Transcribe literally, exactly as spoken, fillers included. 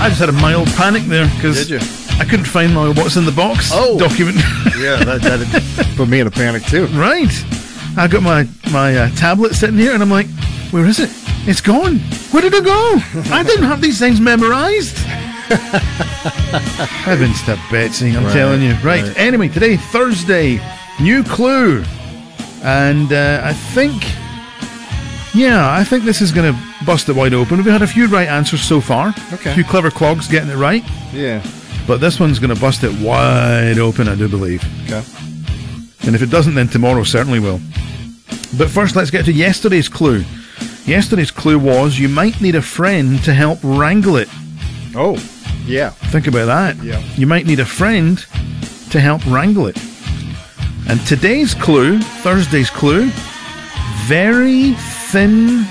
I just had a mild panic there because Did you? I couldn't find my what's in the box Oh. document. Yeah, that, that put me in a panic too. Right. I got my, my uh, tablet sitting here and I'm like, where is it? It's gone. Where did it go? I didn't have these things memorized. Heavens to Betsy, I'm Right, telling you. Right. right. Anyway, today, Thursday, new clue. And uh, I think, yeah, I think this is going to bust it wide open. We've had a few right answers so far. Okay. A few clever clogs getting it right. Yeah. But this one's going to bust it wide open, I do believe. Okay. And if it doesn't, then tomorrow certainly will. But first, let's get to yesterday's clue. Yesterday's clue was you might need a friend to help wrangle it. Oh, yeah. Think about that. Yeah. You might need a friend to help wrangle it. And today's clue, Thursday's clue, very thin